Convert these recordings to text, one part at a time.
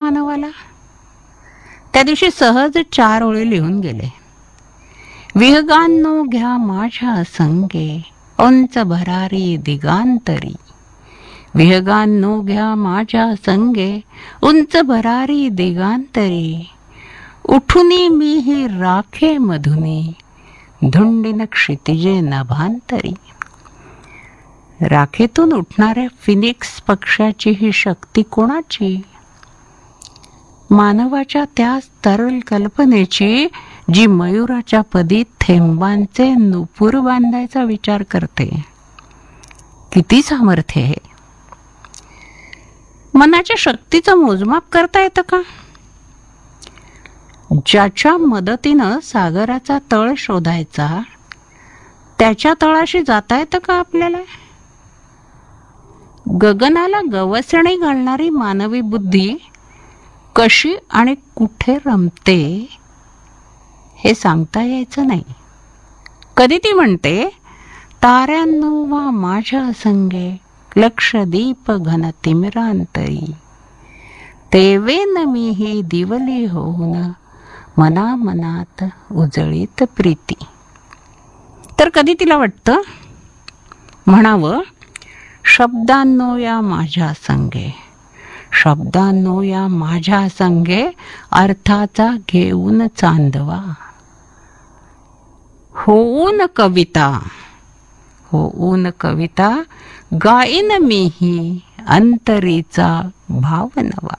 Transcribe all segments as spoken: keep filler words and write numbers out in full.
मानवाला. त्या दिवशी सहज चार ओळी लिहून गेले. विहगांनो घ्या माझ्या संगे, उंच भरारी दिगांतरी. विहगांनो घ्या माझ्या संगे, उंच भरारी दिगांतरी. उठुनी मी ही राखे मधुनी, धुंडीन क्षितिजे नभांतरी. राखेतून उठणाऱ्या फिनिक्स पक्षाची ही शक्ती कोणाची? मानवाच्या त्या तरल कल्पनेची, जी मयुराच्या पदी थेंबांचे नुपूर बांधायचा विचार करते. किती सामर्थ्य आहे! मनाच्या शक्तीचं मोजमाप करता येतं का? ज्याच्या मदतीनं सागराचा तळ शोधायचा, त्याच्या तळाशी जाता येतं का आपल्याला? गगनाला गवसणी घालणारी मानवी बुद्धी कशी आणि कुठे रमते हे सांगता यायचं नाही. कधी ती म्हणते, ताऱ्यांनो वा माझ्या संगे, लक्षदीप घन तिमिरांतरी. तेवेन मी ही दिवली होऊन, मना मनात उजळीत प्रीती. तर कधी तिला वाटतं म्हणावं, शब्दांनो या माझ्या संगे, शब्दांनो या माझ्या संगे, अर्थाचा घेऊन चांदवा. होऊन कविता, होऊन कविता, गाईन मीही अंतरीचा भाव नवा.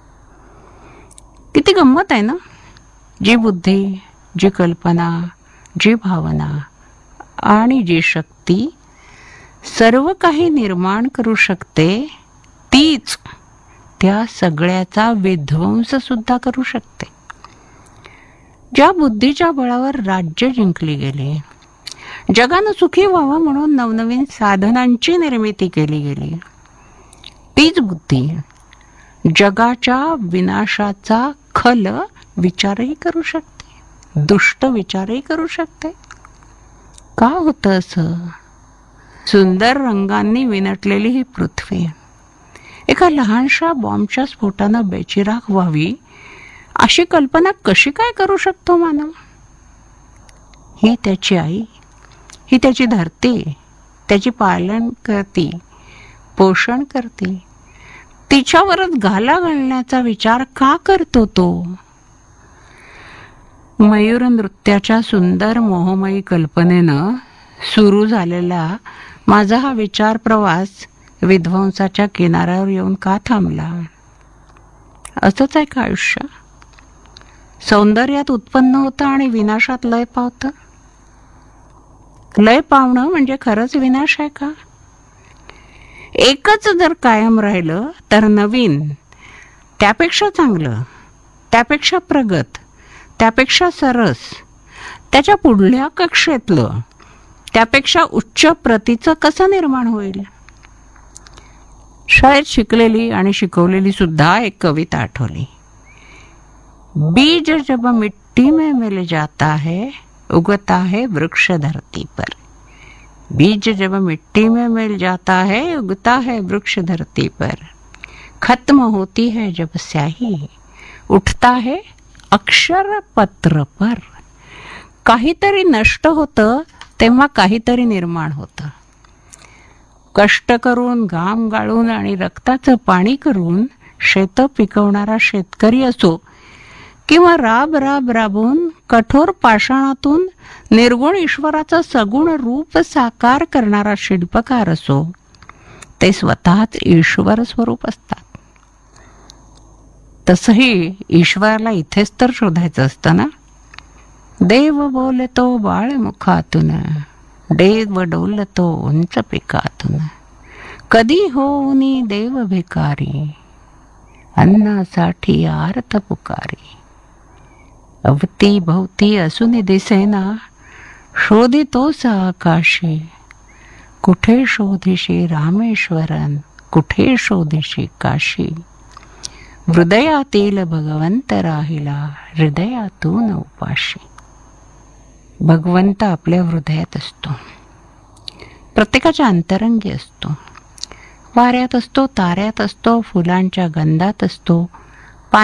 किती गंमत आहे ना? जी बुद्धी, जी कल्पना, जी भावना आणि जी शक्ती सर्व काही निर्माण करू शकते, तीच त्या सगळ्याचा विध्वंस सुद्धा करू शकते. ज्या बुद्धीच्या बळावर राज्य जिंकली गेली, जगानं सुखी व्हावं म्हणून नवनवीन साधनांची निर्मिती केली गेली, तीच बुद्धी जगाच्या विनाशाचा खल विचारही करू शकते, दुष्ट विचारही करू शकते. का होतं असं? सुंदर रंगांनी विनटलेली ही पृथ्वी एका लहानशा बॉम्बच्या स्फोटानं बेचिराख व्हावी, अशी कल्पना कशी काय करू शकतो मानव? ही त्याची आई, ही त्याची धरती, त्याची पालन करती, पोषण करती, तिच्यावरच घाला घालण्याचा विचार का करतो तो? मयूर नृत्याच्या सुंदर मोहमयी कल्पनेनं सुरू झालेला माझा हा विचार प्रवास विध्वंसाच्या किनाऱ्यावर येऊन का थांबला? असंच आहे का आयुष्य? सौंदर्यात उत्पन्न होतं आणि विनाशात लय पावतं. लय पावणं म्हणजे खरंच विनाश आहे का? एकच जर कायम राहिलं तर नवीन, त्यापेक्षा चांगलं, त्यापेक्षा प्रगत, त्यापेक्षा सरस, त्याच्या पुढल्या कक्षेतलं, त्यापेक्षा उच्च प्रतीचं कसं निर्माण होईल? शाळेत शिकलेली आणि शिकवलेली सुद्धा एक कविता आठवली. बीज जब मिट्टी में मिल जाता है, उगता है वृक्ष धरती पर. बीज जब मिट्टी में मिल जाता है, उगता है वृक्ष धरती पर. खत्म होती है जब स्याही, उठता है अक्षर पत्र पर. काहीतरी नष्ट होतं तेव्हा काहीतरी निर्माण होतं. कष्ट करून, घाम गाळून आणि रक्ताचं पाणी करून शेतं पिकवणारा शेतकरी असो, किंवा राब राब राबून कठोर पाषाणातून निर्गुण ईश्वराचं सगुण रूप साकार करणारा शिल्पकार असो, ते स्वतःच ईश्वर स्वरूप असतात. तसंही ईश्वराला इथेच तर शोधायचं असतं ना. देव बोलतो बाळ मुखातून, देव डोलतो उंच पिकातून. कधी होऊनी देव भिकारी, अन्नासाठी आर्त पुकारी. अवती भोवती असून दिसेना, शोधितोस आकाशी. कुठे शोधिशी रामेश्वरन, कुठे शोधिशी काशी. हृदयातील भगवंत राहिला, हृदयातून उपाशी. भगवंत आपल्या हृदयात असतो, प्रत्येकाच्या अंतरंगी असतो, वाऱ्यात असतो, ताऱ्यात असतो, फुलांच्या गंधात असतो,